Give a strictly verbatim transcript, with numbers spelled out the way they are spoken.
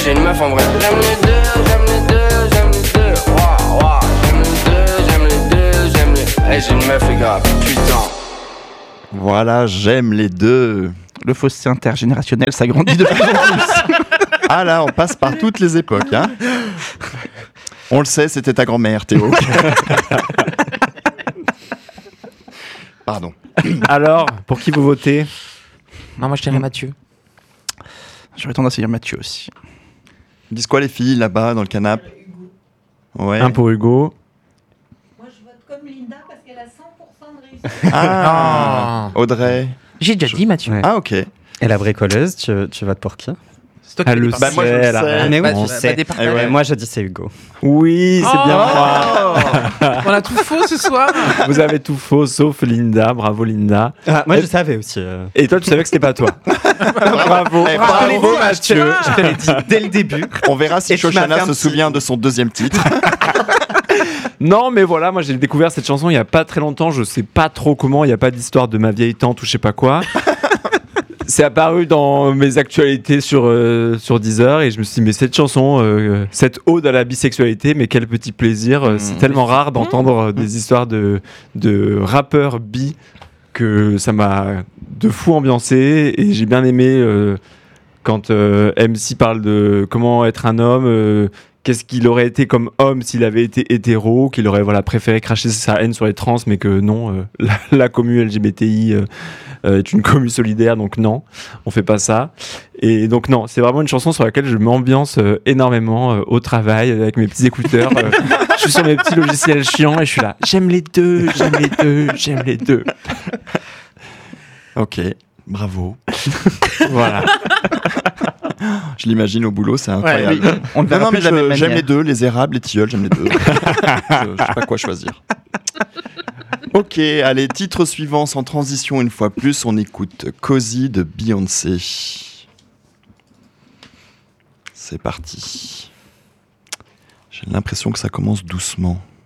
j'ai une meuf en vrai. J'aime les deux, j'aime les deux, j'aime les deux. Waouh, waouh. J'aime les deux, j'aime les deux, j'aime les. Hey, j'ai une meuf, les gars, putain. Voilà, j'aime les deux. Le fossé intergénérationnel s'agrandit de plus en plus. Ah là, on passe par toutes les époques. Hein. On le sait, c'était ta grand-mère, Théo. Pardon. Alors, pour qui vous votez ? Non, moi je dirais Mathieu. J'aurais tendance à dire Mathieu aussi. Ils disent quoi les filles là-bas dans le canapé ? Ouais. Un pour Hugo. Moi, je vote comme Linda parce qu'elle a cent pour cent de réussite. Ah, Audrey. J'ai déjà dit Mathieu. Ouais. Ah, ok. Et la bricoleuse, tu, tu votes pour qui ? C'est toi qui Elle l'as le dit. Bah, moi, je le sait, là. sais. Mais oui, Bah, on bah, sait. départage. Eh ouais. Euh, Moi, je dis c'est Hugo. Oui, c'est Oh bien moi. On a tout faux ce soir. Vous avez tout faux, sauf Linda. Bravo, Linda. Ah, moi, je savais aussi. euh. Et toi, tu savais que c'était pas toi. Bravo. Eh, Bravo, bravo, Mathieu. Je te l'ai dit dès le début. On verra si Et tu m'as Shoshana fait un se petit- souvient de son deuxième titre. Non, mais voilà, moi j'ai découvert cette chanson il y a pas très longtemps. Je sais pas trop comment. Il y a pas d'histoire de ma vieille tante ou je sais pas quoi. C'est apparu dans mes actualités sur, euh, sur Deezer et je me suis dit, mais cette chanson, euh, cette ode à la bisexualité, mais quel petit plaisir. euh, C'est Mmh. tellement rare d'entendre euh, des histoires de, de rappeurs bi que ça m'a de fou ambiancé et j'ai bien aimé euh, quand euh, M C parle de comment être un homme. euh, Qu'est-ce qu'il aurait été comme homme s'il avait été hétéro, qu'il aurait voilà, préféré cracher sa haine sur les trans, mais que non, euh, la, la commu L G B T I euh, euh, est une commu solidaire, donc non, on fait pas ça. Et donc non, c'est vraiment une chanson sur laquelle je m'ambiance euh, énormément euh, au travail, avec mes petits écouteurs. euh, je suis sur mes petits logiciels chiants et je suis là, j'aime les deux, j'aime les deux, j'aime les deux. Ok, bravo. Voilà. Je l'imagine au boulot, c'est incroyable. oui. On le Non, verra non, mais plus de la je- même j'aime manière. les deux, les érables, les tilleuls, j'aime les deux. je, je sais pas quoi choisir. Ok, allez, titre suivant, sans transition une fois plus, on écoute Cozy de Beyoncé. C'est parti. J'ai l'impression que ça commence doucement.